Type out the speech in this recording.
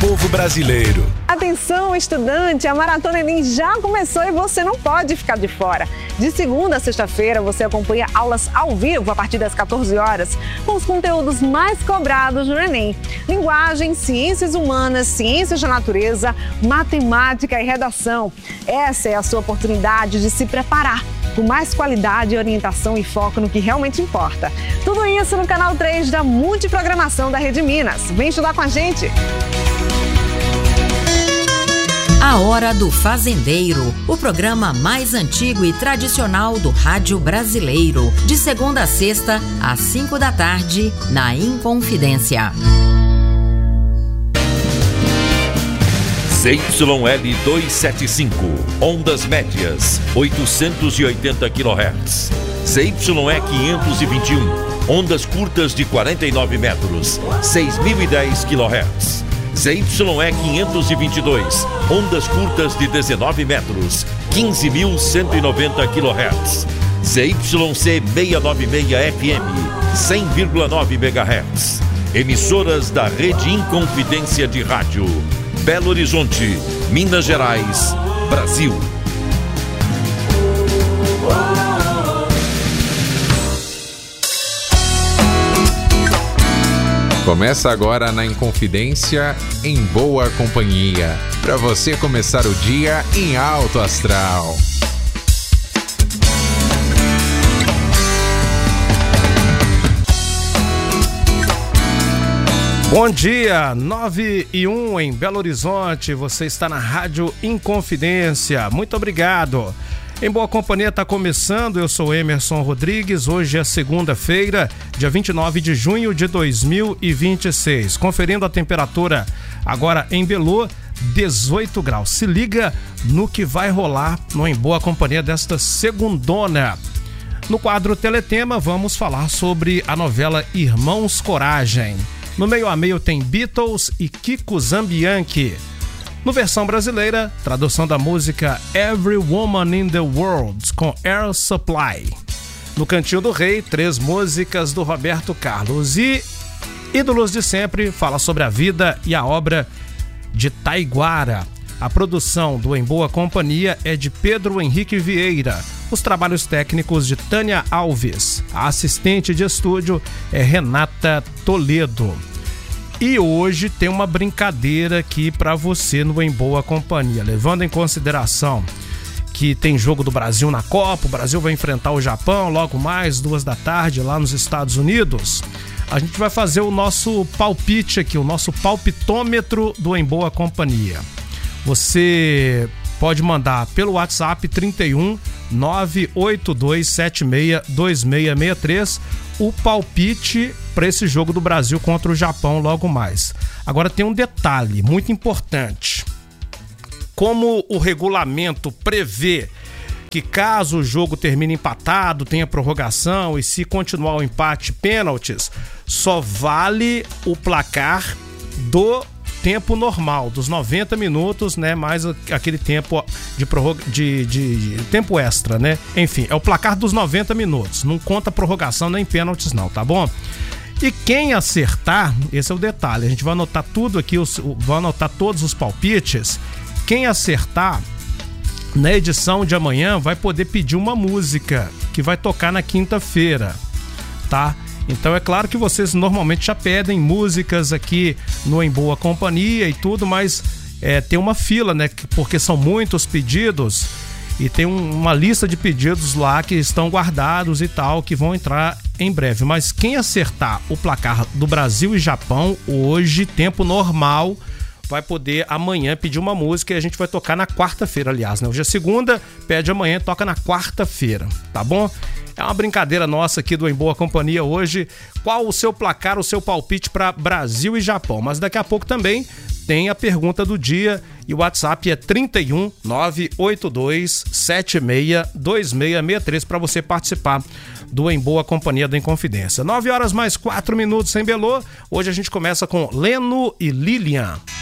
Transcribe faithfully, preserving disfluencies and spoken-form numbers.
povo brasileiro. Atenção, estudante, a Maratona Enem já começou e você não pode ficar de fora. De segunda a sexta-feira, você acompanha aulas ao vivo a partir das quatorze horas, com os conteúdos mais cobrados no Enem. Linguagem, ciências humanas, ciências da natureza, matemática e redação. Essa é a sua oportunidade de se preparar com mais qualidade, orientação e foco no que realmente importa. Tudo isso no canal três da Multiprogramação da Rede Minas. Vem estudar com a gente! A Hora do Fazendeiro, o programa mais antigo e tradicional do rádio brasileiro. De segunda a sexta, às cinco da tarde, na Inconfidência. Z Y L duzentos e setenta e cinco, ondas médias, oitocentos e oitenta quilohertz. Z Y E quinhentos e vinte e um, ondas curtas de quarenta e nove metros, seis mil e dez quilohertz. Z Y E quinhentos e vinte e dois, ondas curtas de dezenove metros, quinze mil cento e noventa quilohertz. Z Y C seiscentos e noventa e seis F M, cem vírgula nove megahertz. Emissoras da Rede Inconfidência de Rádio. Belo Horizonte, Minas Gerais, Brasil. Começa agora na Inconfidência, em boa companhia, para você começar o dia em alto astral. Bom dia, nove e um em Belo Horizonte, você está na Rádio Inconfidência, muito obrigado. Em boa companhia está começando, eu sou Emerson Rodrigues, hoje é segunda-feira, dia vinte e nove de junho de dois mil e vinte e seis, conferindo a temperatura agora em Belo, dezoito graus. Se liga no que vai rolar no Em Boa Companhia desta segundona. No quadro Teletema vamos falar sobre a novela Irmãos Coragem. No meio a meio tem Beatles e Kiko Zambianchi. No versão brasileira, tradução da música Every Woman in the World, com Air Supply. No Cantinho do Rei, três músicas do Roberto Carlos. E Ídolos de Sempre fala sobre a vida e a obra de Taiguara. A produção do Em Boa Companhia é de Pedro Henrique Vieira. Os trabalhos técnicos de Tânia Alves. A assistente de estúdio é Renata Toledo. E hoje tem uma brincadeira aqui para você no Em Boa Companhia. Levando em consideração que tem jogo do Brasil na Copa, o Brasil vai enfrentar o Japão logo mais, duas da tarde, lá nos Estados Unidos. A gente vai fazer o nosso palpite aqui, o nosso palpitômetro do Em Boa Companhia. Você pode mandar pelo WhatsApp trinta e um, nove oito dois sete seis, dois seis seis três o palpite para esse jogo do Brasil contra o Japão logo mais. Agora tem um detalhe muito importante. Como o regulamento prevê que caso o jogo termine empatado, tenha prorrogação e se continuar o empate, pênaltis, só vale o placar do tempo normal, dos noventa minutos, né, mais aquele tempo de, prorroga, de, de, de tempo extra, né? Enfim, é o placar dos noventa minutos, não conta prorrogação nem pênaltis não, tá bom? E quem acertar, esse é o detalhe, a gente vai anotar tudo aqui, vai anotar todos os palpites. Quem acertar na edição de amanhã vai poder pedir uma música que vai tocar na quinta-feira, tá? Então é claro que vocês normalmente já pedem músicas aqui no Em Boa Companhia e tudo, mas é, tem uma fila, né? Porque são muitos pedidos e tem um, uma lista de pedidos lá que estão guardados e tal, que vão entrar em breve. Mas quem acertar o placar do Brasil e Japão hoje, tempo normal, vai poder amanhã pedir uma música e a gente vai tocar na quarta-feira, aliás, né? Hoje é segunda, pede amanhã, toca na quarta-feira, tá bom? É uma brincadeira nossa aqui do Em Boa Companhia hoje. Qual o seu placar, o seu palpite para Brasil e Japão? Mas daqui a pouco também tem a pergunta do dia e o WhatsApp é trinta e um, nove oito dois sete seis, dois seis seis três para você participar do Em Boa Companhia da Inconfidência. nove horas mais quatro minutos em Belô. Hoje a gente começa com Leno e Lilian.